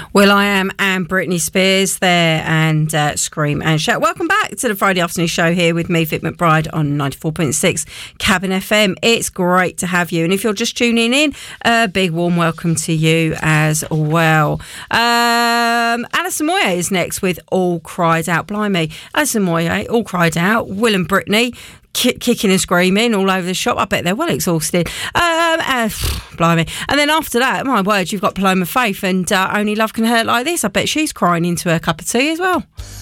Will I Am and Britney Spears there, and Scream and Shout. Welcome back to the Friday afternoon show here with me, Vic McBride, on 94.6 Cabin FM. It's great to have you, and if you're just tuning in, a big warm welcome to you as well. Alison Moyet is next with All Cried Out. Blimey, Alison Moyet, All Cried Out. Will and Britney kicking and screaming all over the shop. I bet they're well exhausted. Blimey. And then after that, my word, you've got Paloma Faith and Only Love Can Hurt Like This. I bet she's crying into her cup of tea as well.